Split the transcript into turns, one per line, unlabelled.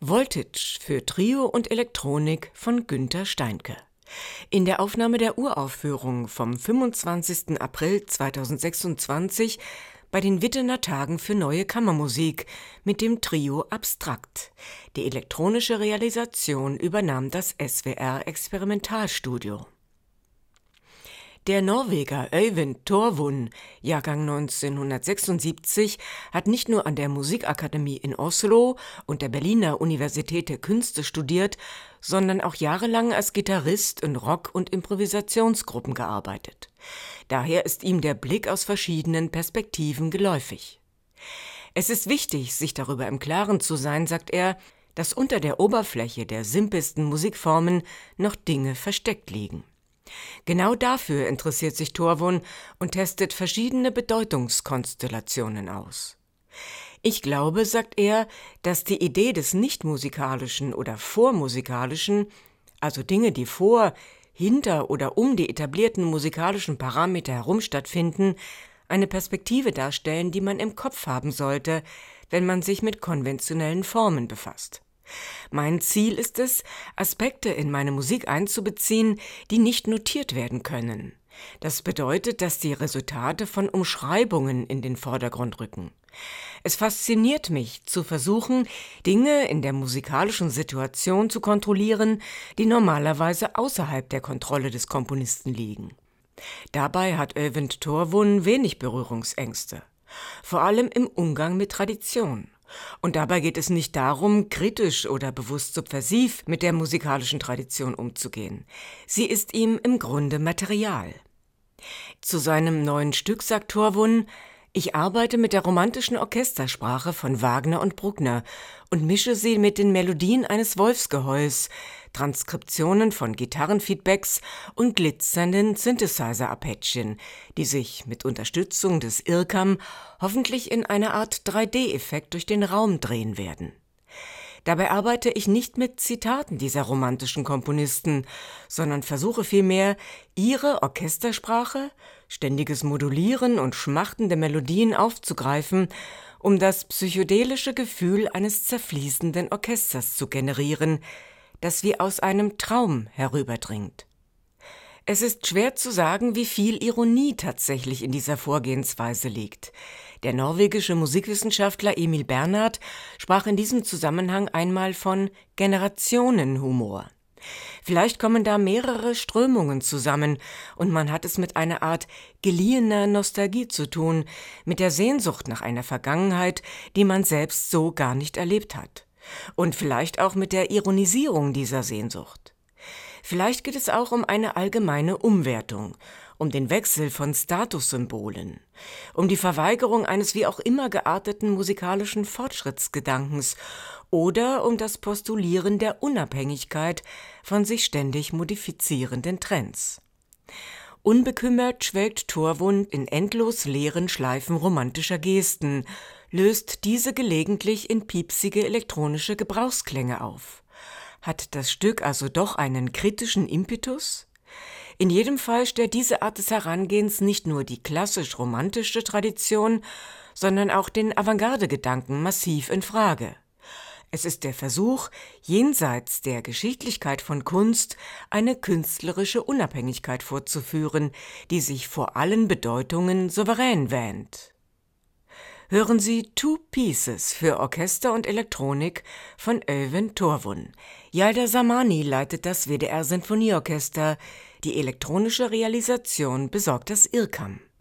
Voltage für Trio und Elektronik von Günter Steinke. In der Aufnahme der Uraufführung vom 25. April 2026 bei den Wittener Tagen für Neue Kammermusik mit dem Trio Abstrakt. Die elektronische Realisation übernahm das SWR Experimentalstudio. Der Norweger Øyvind Torvund, Jahrgang 1976, hat nicht nur an der Musikakademie in Oslo und der Berliner Universität der Künste studiert, sondern auch jahrelang als Gitarrist in Rock- und Improvisationsgruppen gearbeitet. Daher ist ihm der Blick aus verschiedenen Perspektiven geläufig. Es ist wichtig, sich darüber im Klaren zu sein, sagt er, dass unter der Oberfläche der simpelsten Musikformen noch Dinge versteckt liegen. Genau dafür interessiert sich Torvund und testet verschiedene Bedeutungskonstellationen aus. Ich glaube, sagt er, dass die Idee des Nichtmusikalischen oder Vormusikalischen, also Dinge, die vor, hinter oder um die etablierten musikalischen Parameter herum stattfinden, eine Perspektive darstellen, die man im Kopf haben sollte, wenn man sich mit konventionellen Formen befasst. Mein Ziel ist es, Aspekte in meine Musik einzubeziehen, die nicht notiert werden können. Das bedeutet, dass die Resultate von Umschreibungen in den Vordergrund rücken. Es fasziniert mich, zu versuchen, Dinge in der musikalischen Situation zu kontrollieren, die normalerweise außerhalb der Kontrolle des Komponisten liegen. Dabei hat Øyvind Torvund wenig Berührungsängste, vor allem im Umgang mit Tradition. Und dabei geht es nicht darum, kritisch oder bewusst subversiv mit der musikalischen Tradition umzugehen. Sie ist ihm im Grunde Material. Zu seinem neuen Stück sagt Torvund: Ich arbeite mit der romantischen Orchestersprache von Wagner und Bruckner und mische sie mit den Melodien eines Wolfsgeheuls, Transkriptionen von Gitarrenfeedbacks und glitzernden Synthesizer-Arpeggien, die sich mit Unterstützung des IRCAM hoffentlich in einer Art 3D-Effekt durch den Raum drehen werden. Dabei arbeite ich nicht mit Zitaten dieser romantischen Komponisten, sondern versuche vielmehr, ihre Orchestersprache, ständiges Modulieren und schmachtende Melodien aufzugreifen, um das psychedelische Gefühl eines zerfließenden Orchesters zu generieren, das wie aus einem Traum herüberdringt. Es ist schwer zu sagen, wie viel Ironie tatsächlich in dieser Vorgehensweise liegt. Der norwegische Musikwissenschaftler Emil Bernhard sprach in diesem Zusammenhang einmal von Generationenhumor. Vielleicht kommen da mehrere Strömungen zusammen und man hat es mit einer Art geliehener Nostalgie zu tun, mit der Sehnsucht nach einer Vergangenheit, die man selbst so gar nicht erlebt hat. Und vielleicht auch mit der Ironisierung dieser Sehnsucht. Vielleicht geht es auch um eine allgemeine Umwertung, um den Wechsel von Statussymbolen, um die Verweigerung eines wie auch immer gearteten musikalischen Fortschrittsgedankens oder um das Postulieren der Unabhängigkeit von sich ständig modifizierenden Trends. Unbekümmert schwelgt Torvund in endlos leeren Schleifen romantischer Gesten, löst diese gelegentlich in piepsige elektronische Gebrauchsklänge auf. Hat das Stück also doch einen kritischen Impetus? In jedem Fall stellt diese Art des Herangehens nicht nur die klassisch-romantische Tradition, sondern auch den Avantgarde-Gedanken massiv in Frage. Es ist der Versuch, jenseits der Geschichtlichkeit von Kunst eine künstlerische Unabhängigkeit vorzuführen, die sich vor allen Bedeutungen souverän wähnt. Hören Sie Two Pieces für Orchester und Elektronik von Øyvind Torvund. Yalda Zamani leitet das WDR Sinfonieorchester. Die elektronische Realisation besorgt das IRCAM.